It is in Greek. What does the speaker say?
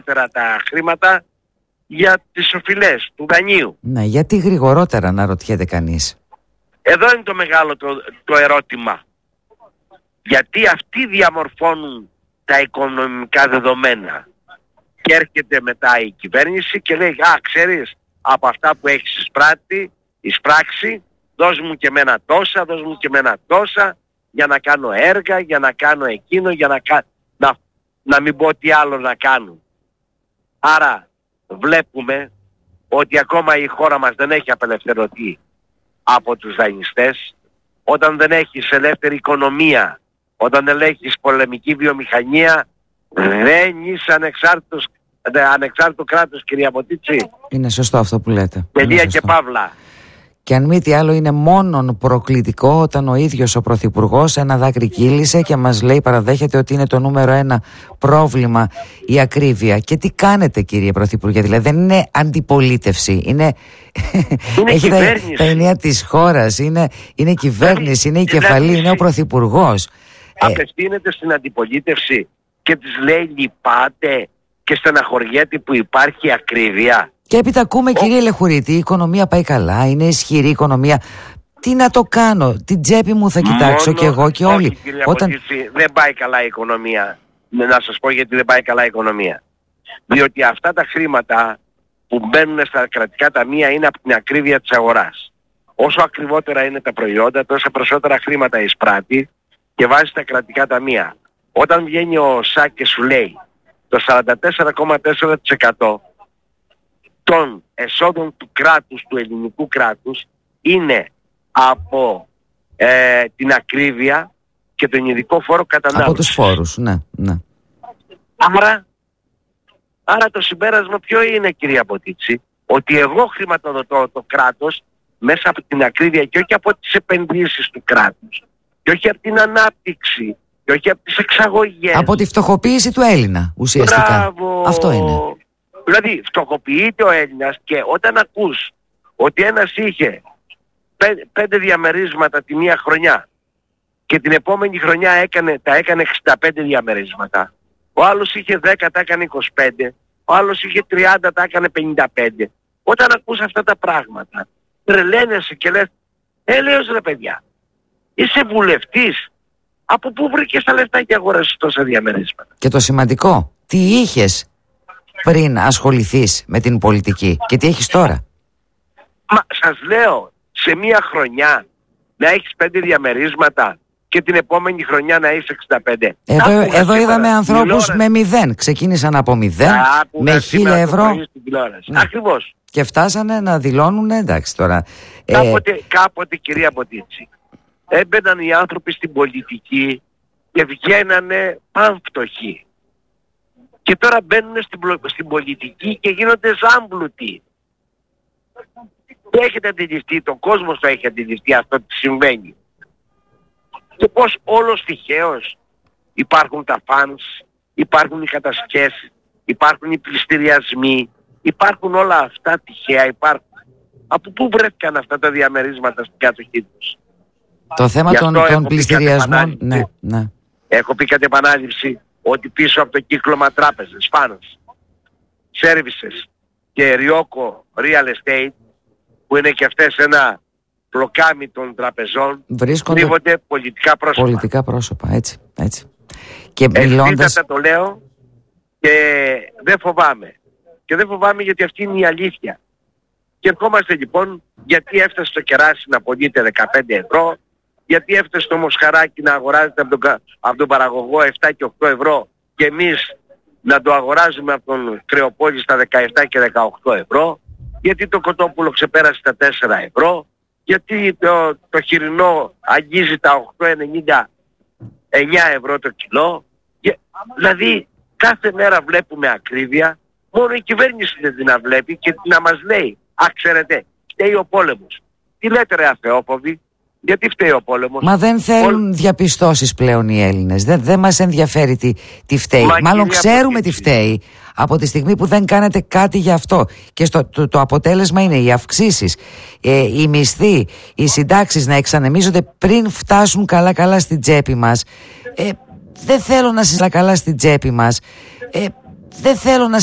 τα χρήματα για τις οφειλές του δανείου. Ναι, γιατί γρηγορότερα, να ρωτιέται κανείς. Εδώ είναι το μεγάλο το ερώτημα. Γιατί αυτοί διαμορφώνουν τα οικονομικά δεδομένα. Και έρχεται μετά η κυβέρνηση και λέει, ξέρεις, από αυτά που έχεις εισπράξει, δώσ' μου και εμένα τόσα, δώσ' μου και εμένα τόσα, για να κάνω έργα, για να κάνω εκείνο, για να μην πω τι άλλο να κάνουν. Άρα βλέπουμε ότι ακόμα η χώρα μας δεν έχει απελευθερωθεί από τους δανειστές. Όταν δεν έχεις ελεύθερη οικονομία, όταν δεν έχεις πολεμική βιομηχανία, δεν είσαι ανεξάρτητο κράτος, κυρία Μποτίτση. Είναι σωστό αυτό που λέτε. Τελεία και παύλα. Και αν μη τι άλλο είναι μόνον προκλητικό όταν ο ίδιος ο Πρωθυπουργός ένα δάκρυ κύλησε και μας λέει, παραδέχεται ότι είναι το νούμερο 1 πρόβλημα η ακρίβεια. Και τι κάνετε, κύριε Πρωθυπουργέ? Δηλαδή δεν είναι αντιπολίτευση, είναι έχει τα ενία της χώρας, είναι κυβέρνηση, είναι η κεφαλή, είναι ο Πρωθυπουργός. Απευθύνεται στην αντιπολίτευση και της λέει λυπάται και στεναχωριέται που υπάρχει ακρίβεια. Και έπειτα ακούμε, κύριε Λεχουρίτη, η οικονομία πάει καλά, είναι ισχυρή η οικονομία. Τι να το κάνω, την τσέπη μου θα κοιτάξω κι εγώ και όλοι. Κύριε Μποτίτση, δεν πάει καλά η οικονομία. Να σας πω γιατί δεν πάει καλά η οικονομία. Διότι αυτά τα χρήματα που μπαίνουν στα κρατικά ταμεία είναι από την ακρίβεια της αγοράς. Όσο ακριβότερα είναι τα προϊόντα, τόσο περισσότερα χρήματα εισπράττει και βάζει στα κρατικά ταμεία. Όταν βγαίνει ο ΣΑΚ και σου λέει το 44,4% των εσόδων του κράτους, του ελληνικού κράτους, είναι από την ακρίβεια και τον ειδικό φόρο κατανάλωσης. Από τους φόρους, ναι. Άρα το συμπέρασμα ποιο είναι, κυρία Μποτίτση? Ότι εγώ χρηματοδοτώ το κράτος μέσα από την ακρίβεια και όχι από τις επενδύσεις του κράτους. Και όχι από την ανάπτυξη. Και όχι από τις εξαγωγές. Από τη φτωχοποίηση του Έλληνα, ουσιαστικά. Μπράβο. Αυτό είναι. Δηλαδή φτωχοποιείται ο Έλληνας και όταν ακούς ότι ένας είχε 5 διαμερίσματα τη μία χρονιά και την επόμενη χρονιά τα έκανε 65 διαμερίσματα, ο άλλος είχε 10, τα έκανε 25, ο άλλος είχε 30, τα έκανε 55. Όταν ακούς αυτά τα πράγματα, τρελαίνεσαι και λες, έλεος ρε παιδιά, είσαι βουλευτής, από πού βρήκες τα λεφτά και αγοράσεις τόσα διαμερίσματα? Και το σημαντικό, τι είχες πριν ασχοληθείς με την πολιτική και τι έχεις τώρα? Μα σας λέω, σε μία χρονιά να έχεις 5 διαμερίσματα και την επόμενη χρονιά να είσαι 65. Εδώ είδαμε ανθρώπους με 0. Ξεκίνησαν από 0 με 1.000 ευρώ. Ναι. Ακριβώς. Και φτάσανε να δηλώνουν, εντάξει τώρα. Κάποτε, κυρία Μποτίτση, έμπαιναν οι άνθρωποι στην πολιτική και βγαίνανε πανφτωχοί. Και τώρα μπαίνουν στην πολιτική και γίνονται ζάμπλουτοι. Το έχετε αντιληφθεί, το κόσμος το έχει αντιληφθεί αυτό τι συμβαίνει. Και πως όλος τυχαίως υπάρχουν τα φανς, υπάρχουν οι κατασκεύσεις, υπάρχουν οι πληστηριασμοί, υπάρχουν όλα αυτά τυχαία, υπάρχουν. Από πού βρέθηκαν αυτά τα διαμερίσματα στην κατοχή τους? Το θέμα των πληστηριασμών, ναι. Έχω πει κατ' επανάληψη ότι πίσω από το κύκλωμα τράπεζες, φανς, services και Ryoko Real Estate, που είναι και αυτές ένα πλοκάμι των τραπεζών, κρύβονται πολιτικά πρόσωπα. Έτσι. Και μιλώντας... το λέω και δεν φοβάμαι. Και δεν φοβάμαι γιατί αυτή είναι η αλήθεια. Και ερχόμαστε λοιπόν γιατί έφτασε το κεράσι να πωλείται 15 ευρώ, γιατί έφτασε το μοσχαράκι να αγοράζεται από τον παραγωγό 7 και 8 ευρώ και εμείς να το αγοράζουμε από τον Κρεοπόλη στα 17 και 18 ευρώ, γιατί το κοτόπουλο ξεπέρασε τα 4 ευρώ, γιατί το χοιρινό αγγίζει τα 8,99 ευρώ το κιλό. Δηλαδή κάθε μέρα βλέπουμε ακρίβεια, μόνο η κυβέρνηση δεν την βλέπει και να μας λέει, ξέρετε, φταίει ο πόλεμος. Τι λέτε ρε αθεόφοβοι? Γιατί φταίει ο πόλεμος? Μα δεν θέλουν διαπιστώσεις πλέον οι Έλληνες. Δεν μας ενδιαφέρει τι φταίει. Μάλλον ξέρουμε τι φταίει από τη στιγμή που δεν κάνετε κάτι γι' αυτό. Και το αποτέλεσμα είναι οι αυξήσεις, οι μισθοί, οι συντάξεις να εξανεμίζονται πριν φτάσουν καλά στην τσέπη μας. Δεν θέλω να συζητήσω καλά στην τσέπη μας. Δεν θέλω να